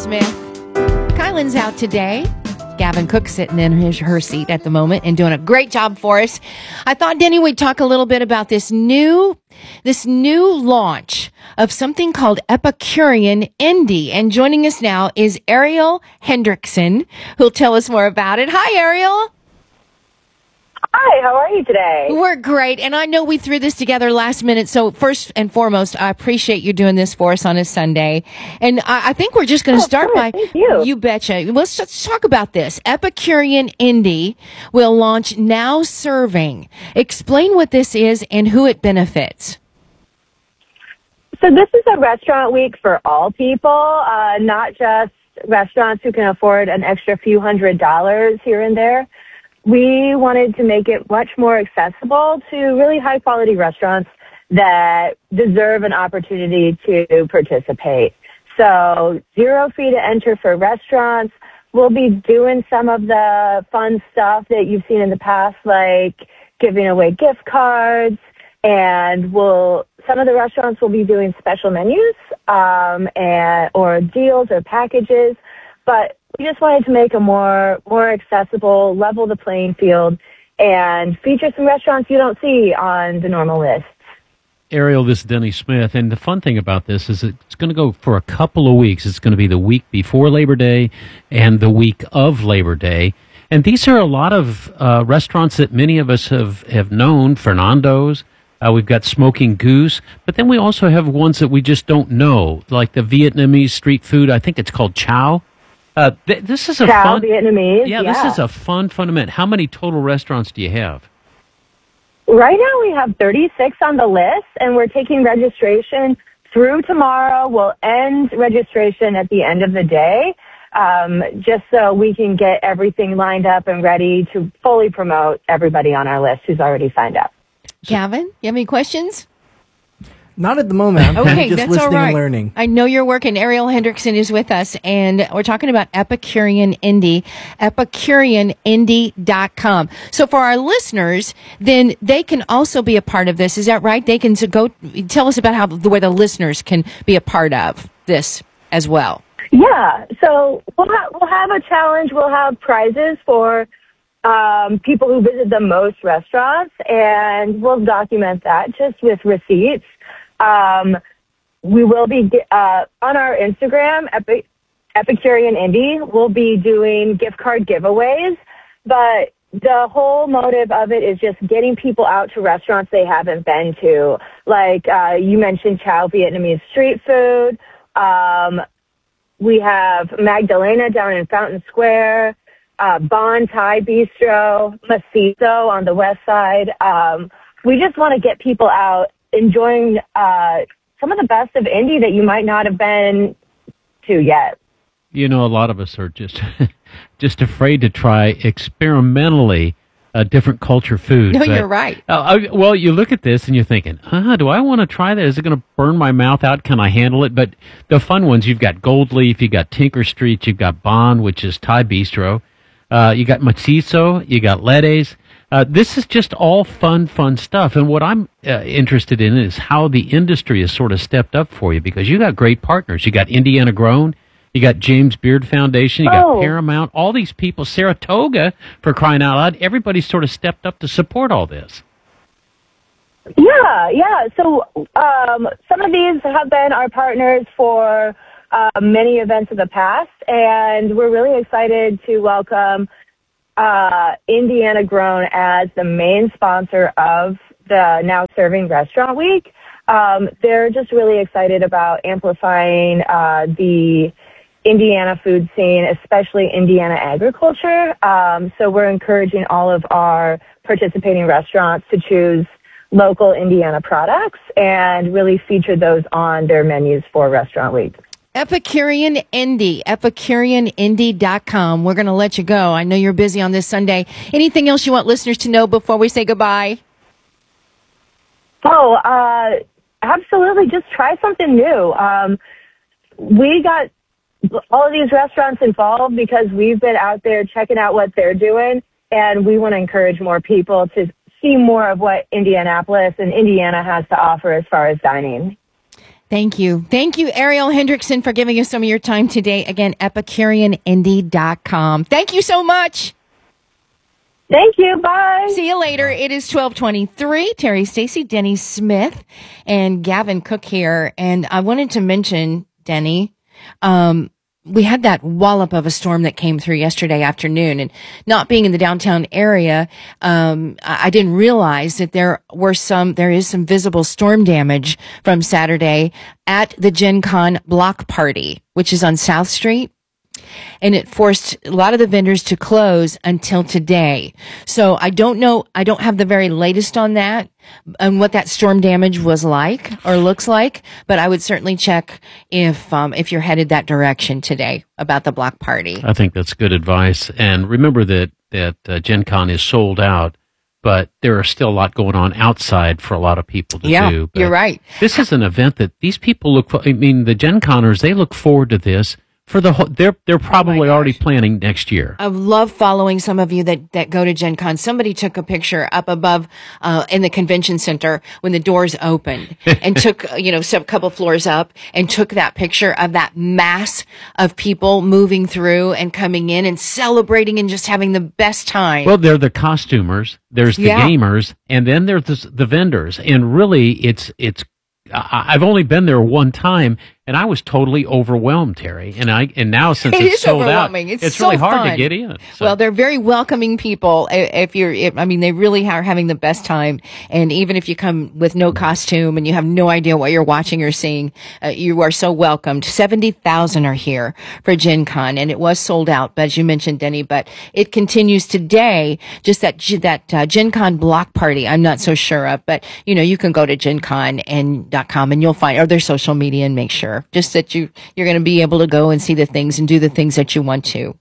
Smith. Kylan's out today. Gavin Cook's sitting in her seat at the moment and doing a great job for us. I thought, Denny, we'd talk a little bit about this new launch of something called Epicurean Indie. And joining us now is Ariel Hendrickson, who'll tell us more about it. Hi, Ariel. Hi, how are you today? We're great, and I know we threw this together last minute, so first and foremost, I appreciate you doing this for us on a Sunday. And I think we're just going to start by... Thank you. You betcha. Let's talk about this. Epicurean Indie will launch Now Serving. Explain what this is and who it benefits. So this is a restaurant week for all people, not just restaurants who can afford an extra few $100s here and there. We wanted to make it much more accessible to really high-quality restaurants that deserve an opportunity to participate. So 0 fee to enter for restaurants. We'll be doing some of the fun stuff that you've seen in the past, like giving away gift cards, and some of the restaurants will be doing special menus or deals or packages. But we just wanted to make a more accessible, level the playing field, and feature some restaurants you don't see on the normal list. Ariel, this is Denny Smith, and the fun thing about this is it's going to go for a couple of weeks. It's going to be the week before Labor Day and the week of Labor Day. And these are a lot of restaurants that many of us have known, Fernando's. We've got Smoking Goose, but then we also have ones that we just don't know, like the Vietnamese street food. I think it's called Chow. This is a Chow fun Vietnamese. Yeah, this is a fun event. How many total restaurants do you have? Right now we have 36 on the list, and we're taking registration through tomorrow. We'll end registration at the end of the day, just so we can get everything lined up and ready to fully promote everybody on our list who's already signed up. Gavin, you have any questions? Not at the moment. I'm Okay, just that's listening all right. and learning. I know you're working. Ariel Hendrickson is with us, and we're talking about Epicurean Indie, EpicureanIndie.com. So for our listeners, then they can also be a part of this. Is that right? They can go tell us about where the listeners can be a part of this as well. Yeah, so we'll have a challenge. We'll have prizes for people who visit the most restaurants, and we'll document that just with receipts. We will be on our Instagram, Epicurean Indie. We'll be doing gift card giveaways, but the whole motive of it is just getting people out to restaurants they haven't been to. Like you mentioned, Chow Vietnamese street food. We have Magdalena down in Fountain Square, Bon Thai Bistro, Macizo on the west side. We just want to get people out enjoying some of the best of indie that you might not have been to yet. You know, a lot of us are just afraid to try experimentally different culture food. No, you're right. Well, you look at this and you're thinking, do I want to try that? Is it going to burn my mouth out? Can I handle it? But the fun ones, you've got Gold Leaf, you've got Tinker Street, you've got Bon, which is Thai Bistro. You got Macizo, you got Ledes. This is just all fun stuff. And what I'm interested in is how the industry has sort of stepped up for you, because you got great partners. You got Indiana Grown, you got James Beard Foundation, you got Paramount, all these people, Saratoga, for crying out loud. Everybody's sort of stepped up to support all this. Yeah. So some of these have been our partners for many events of the past, and we're really excited to welcome Indiana Grown as the main sponsor of the Now Serving Restaurant Week. They're just really excited about amplifying the Indiana food scene, especially Indiana agriculture. So we're encouraging all of our participating restaurants to choose local Indiana products and really feature those on their menus for Restaurant Week. Epicurean Indie, EpicureanIndie.com. We're going to let you go. I know you're busy on this Sunday. Anything else you want listeners to know before we say goodbye? Absolutely. Just try something new. We got all of these restaurants involved because we've been out there checking out what they're doing, and we want to encourage more people to see more of what Indianapolis and Indiana has to offer as far as dining. Thank you. Thank you, Ariel Hendrickson, for giving us some of your time today. Again, EpicureanIndie.com. Thank you so much. Thank you. Bye. See you later. It is 12:23. Terry Stacy, Denny Smith, and Gavin Cook here. And I wanted to mention, Denny, we had that wallop of a storm that came through yesterday afternoon, and not being in the downtown area, I didn't realize that there is some visible storm damage from Saturday at the Gen Con block party, which is on South Street. And it forced a lot of the vendors to close until today. So I don't know. I don't have the very latest on that and what that storm damage was like or looks like. But I would certainly check if you're headed that direction today about the block party. I think that's good advice. And remember that Gen Con is sold out, but there are still a lot going on outside for a lot of people to do. But you're right. This is an event that these people look for. I mean, the Gen Conners, they look forward to this. For the whole, they're probably already planning next year. I love following some of you that go to Gen Con. Somebody took a picture up above in the convention center when the doors opened and took a couple floors up and took that picture of that mass of people moving through and coming in and celebrating and just having the best time. Well, they're the costumers, there's the gamers, and then there's the vendors. And really, it's I've only been there one time, and I was totally overwhelmed, Terry. And now since it's sold out, it's so really hard fun to get in. So. Well, they're very welcoming people. They really are having the best time. And even if you come with no costume and you have no idea what you're watching or seeing, you are so welcomed. 70,000 are here for Gen Con, and it was sold out, as you mentioned, Denny. But it continues today. Just that Gen Con block party, I'm not so sure of, but you can go to GenCon.com and you'll find, or their social media, and make sure just that you're going to be able to go and see the things and do the things that you want to.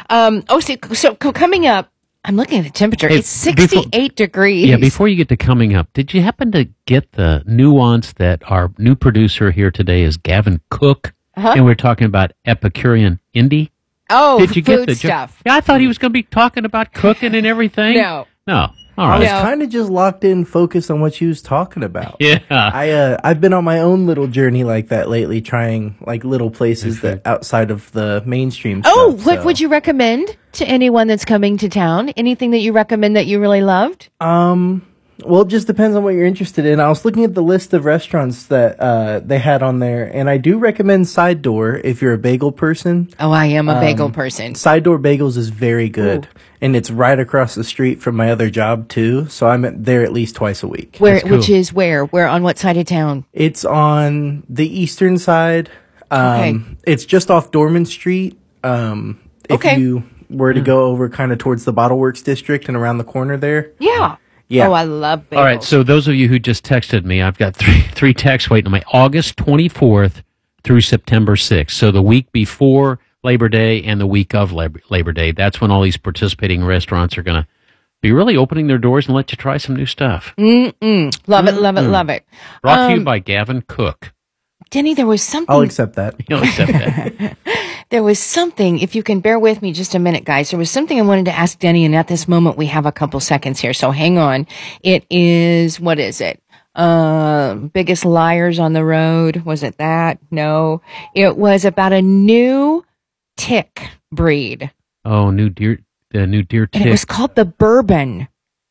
So coming up, I'm looking at the temperature. It's 68 degrees. Yeah, before you get to coming up, did you happen to get the nuance that our new producer here today is Gavin Cook? And we're talking about Epicurean Indie? Oh, did you food get the stuff. Yeah, I thought he was going to be talking about cooking and everything. No. All right. I was kind of just locked in, focused on what she was talking about. Yeah. I've been on my own little journey like that lately, trying like little places that outside of the mainstream stuff. What would you recommend to anyone that's coming to town? Anything that you recommend that you really loved? Well, it just depends on what you're interested in. I was looking at the list of restaurants that they had on there, and I do recommend Side Door if you're a bagel person. Oh, I am a bagel person. Side Door Bagels is very good. Ooh. And it's right across the street from my other job, too. So I'm there at least twice a week. Cool. Which is where? Where, on what side of town? It's on the eastern side. Okay. It's just off Dorman Street. If you were to go over kind of towards the Bottle Works district and around the corner there. Yeah. Oh, I love bagels. All right, so those of you who just texted me, I've got three texts waiting on me. August 24th through September 6th. So the week before Labor Day and the week of Labor Day. That's when all these participating restaurants are going to be really opening their doors and let you try some new stuff. Love it. Brought to you by Gavin Cook. Denny, there was something. I'll accept that. You'll accept that. There was something, if you can bear with me just a minute, guys, there was something I wanted to ask Denny, and at this moment we have a couple seconds here, so hang on. It is, what is it? Biggest Liars on the Road. Was it that? No. It was about a new tick breed. Oh, the new deer tick. And it was called the bourbon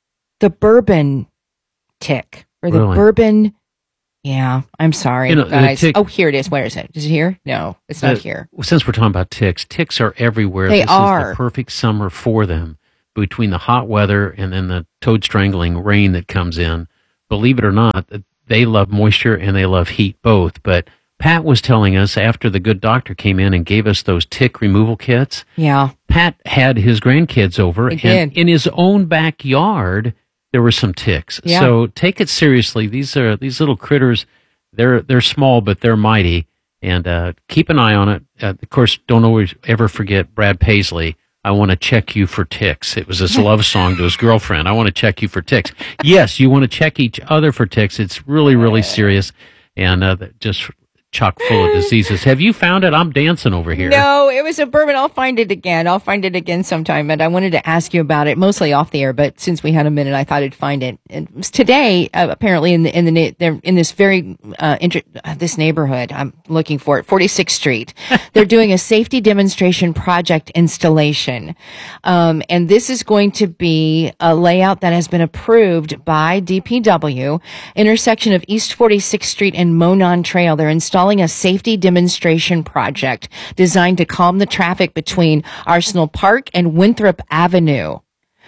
tick, or the bourbon. Yeah, I'm sorry, guys. Here it is. Where is it? Is it here? No, it's not here. Since we're talking about ticks are everywhere. This is the perfect summer for them. Between the hot weather and then the toad strangling rain that comes in, believe it or not, they love moisture and they love heat both. But Pat was telling us after the good doctor came in and gave us those tick removal kits. Yeah. Pat had his grandkids over, and in his own backyard there were some ticks. Yeah. So take it seriously. These little critters. They're small, but they're mighty. And keep an eye on it. Of course, don't always ever forget Brad Paisley. I want to check you for ticks. It was his love song to his girlfriend. I want to check you for ticks. Yes, you want to check each other for ticks. It's really, really serious. And just chock full of diseases. Have you found it? I'm dancing over here. No, it was a bourbon. I'll find it again sometime. But I wanted to ask you about it, mostly off the air. But since we had a minute, I thought I'd find it. And today, apparently, in this very this neighborhood, I'm looking for it, 46th Street. They're doing a safety demonstration project installation, and this is going to be a layout that has been approved by DPW, intersection of East 46th Street and Monon Trail. They're installing a safety demonstration project designed to calm the traffic between Arsenal Park and Winthrop Avenue.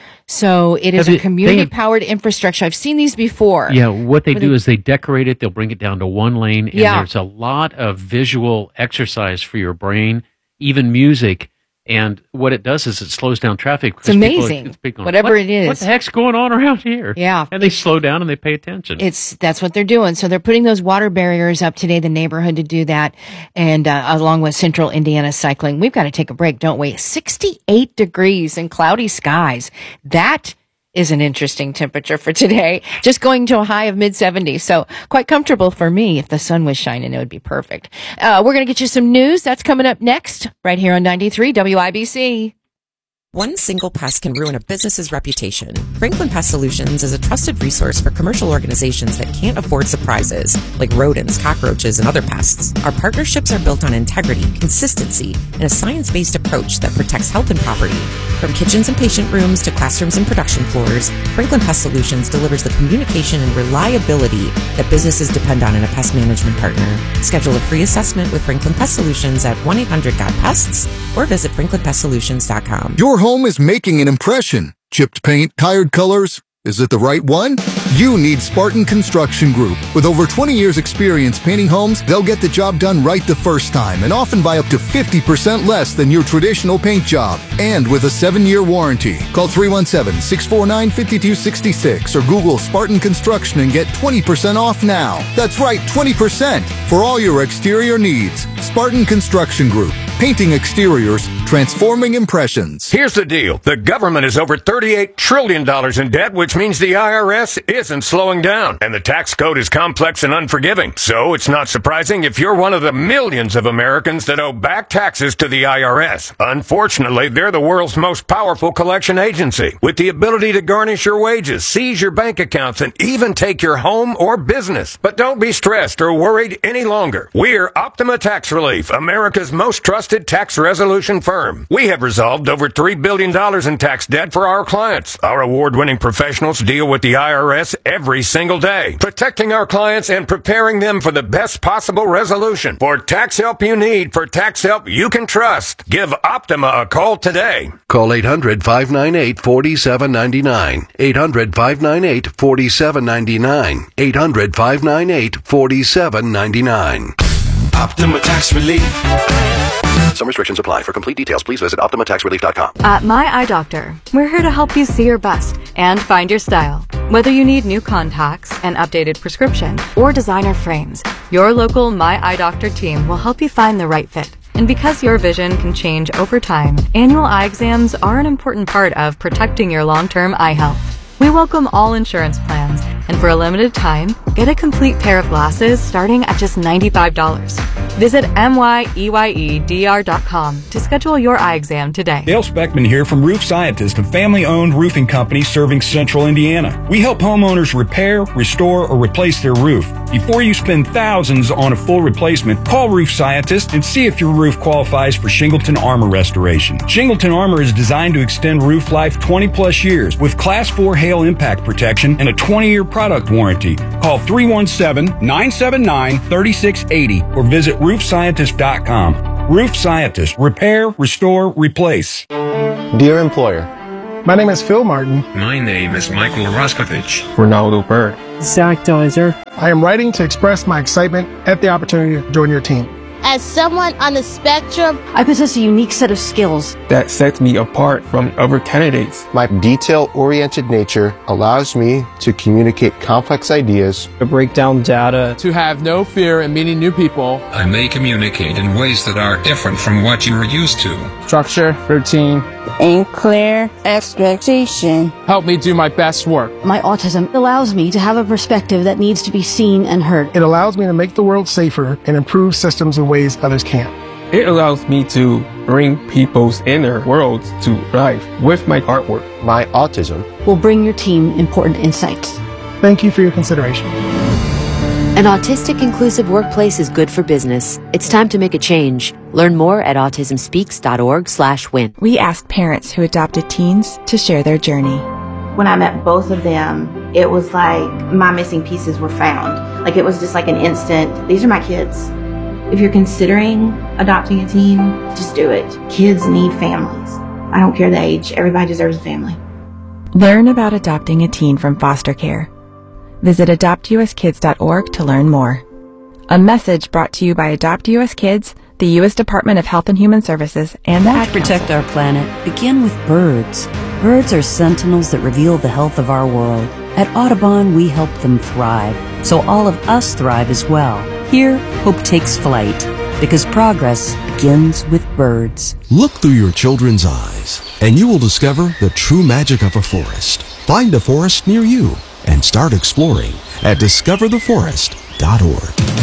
So it is a community-powered infrastructure. I've seen these before. Yeah, what they do is they decorate it. They'll bring it down to one lane, and there's a lot of visual exercise for your brain, even music. And what it does is it slows down traffic. It's amazing. Whatever it is. What the heck's going on around here? Yeah. And they slow down and they pay attention. That's what they're doing. So they're putting those water barriers up today, the neighborhood, to do that. And along with Central Indiana Cycling. We've got to take a break, don't we? 68 degrees and cloudy skies. That is an interesting temperature for today. Just going to a high of mid-70s. So quite comfortable for me. If the sun was shining, it would be perfect. We're going to get you some news. That's coming up next, right here on 93 WIBC. One single pest can ruin a business's reputation. Franklin Pest Solutions is a trusted resource for commercial organizations that can't afford surprises, like rodents, cockroaches, and other pests. Our partnerships are built on integrity, consistency, and a science-based approach that protects health and property. From kitchens and patient rooms to classrooms and production floors, Franklin Pest Solutions delivers the communication and reliability that businesses depend on in a pest management partner. Schedule a free assessment with Franklin Pest Solutions at 1-800-GOT-PESTS or visit franklinpestsolutions.com. Your home is making an impression. Chipped paint, tired colors. Is it the right one? You need Spartan Construction Group. With over 20 years experience painting homes, they'll get the job done right the first time and often by up to 50% less than your traditional paint job. And with a 7-year warranty. Call 317-649-5266 or Google Spartan Construction and get 20% off now. That's right, 20% for all your exterior needs. Spartan Construction Group. Painting exteriors, transforming impressions. Here's the deal. The government is over $38 trillion in debt, which means the IRS isn't slowing down. And the tax code is complex and unforgiving. So it's not surprising if you're one of the millions of Americans that owe back taxes to the IRS. Unfortunately, they're the world's most powerful collection agency, with the ability to garnish your wages, seize your bank accounts, and even take your home or business. But don't be stressed or worried any longer. We're Optima Tax Relief, America's most trusted tax resolution firm. We have resolved over $3 billion in tax debt for our clients. Our award-winning professionals deal with the IRS every single day, protecting our clients and preparing them for the best possible resolution. For tax help you need, for tax help you can trust, give Optima a call today. Call 800-598-4799. 800-598-4799. 800-598-4799. Optima Tax Relief. Some restrictions apply. For complete details, please visit OptimaTaxRelief.com. At My Eye Doctor, we're here to help you see your best and find your style. Whether you need new contacts, an updated prescription, or designer frames, your local My Eye Doctor team will help you find the right fit. And because your vision can change over time, annual eye exams are an important part of protecting your long-term eye health. We welcome all insurance plans, and for a limited time, get a complete pair of glasses starting at just $95. Visit MYEYEDR.com to schedule your eye exam today. Dale Speckman here from Roof Scientist, a family-owned roofing company serving Central Indiana. We help homeowners repair, restore, or replace their roof. Before you spend thousands on a full replacement, call Roof Scientist and see if your roof qualifies for Shingleton Armor restoration. Shingleton Armor is designed to extend roof life 20-plus years with Class 4 hail impact protection and a 20-year product warranty. Call 317-979-3680 or visit roofscientist.com. Roof Scientist. Repair, restore, replace. Dear employer, my name is Phil Martin. My name is Michael Roskovich. Ronaldo Bird. Zach Deiser. I am writing to express my excitement at the opportunity to join your team. As someone on the spectrum, I possess a unique set of skills that sets me apart from other candidates. My detail-oriented nature allows me to communicate complex ideas, to break down data, to have no fear in meeting new people. I may communicate in ways that are different from what you are used to. Structure, routine, and clear expectation. Help me do my best work. My autism allows me to have a perspective that needs to be seen and heard. It allows me to make the world safer and improve systems in ways others can't. It allows me to bring people's inner worlds to life with my artwork. My autism will bring your team important insights. Thank you for your consideration. An autistic inclusive workplace is good for business. It's time to make a change. Learn more at autismspeaks.org/win. We asked parents who adopted teens to share their journey. When I met both of them, it was like my missing pieces were found. Like it was just like an instant, these are my kids. If you're considering adopting a teen, just do it. Kids need families. I don't care the age, everybody deserves a family. Learn about adopting a teen from foster care. Visit adoptuskids.org to learn more. A message brought to you by Adopt US Kids, the U.S. Department of Health and Human Services, and the To protect our planet, begin with birds. Birds are sentinels that reveal the health of our world. At Audubon, we help them thrive, so all of us thrive as well. Here, hope takes flight, because progress begins with birds. Look through your children's eyes, and you will discover the true magic of a forest. Find a forest near you and start exploring at discovertheforest.org.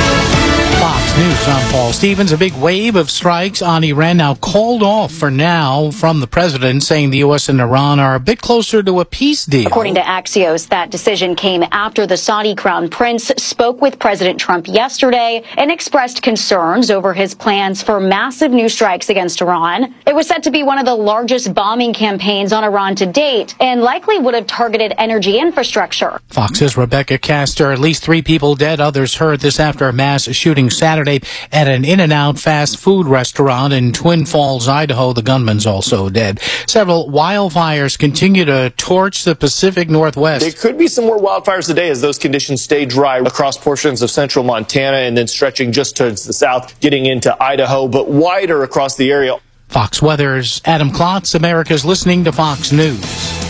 Fox News, I'm Paul Stevens. A big wave of strikes on Iran now called off for now from the president, saying the U.S. and Iran are a bit closer to a peace deal. According to Axios, that decision came after the Saudi crown prince spoke with President Trump yesterday and expressed concerns over his plans for massive new strikes against Iran. It was said to be one of the largest bombing campaigns on Iran to date and likely would have targeted energy infrastructure. Fox's Rebecca Castor. At least 3 people dead, others hurt this after a mass shooting Saturday at an In-N-Out fast food restaurant in Twin Falls, Idaho. The gunman's also dead. Several wildfires continue to torch the Pacific Northwest. There could be some more wildfires today as those conditions stay dry across portions of central Montana and then stretching just towards the south, getting into Idaho, but wider across the area. Fox Weather's Adam Klotz. America's listening to Fox News.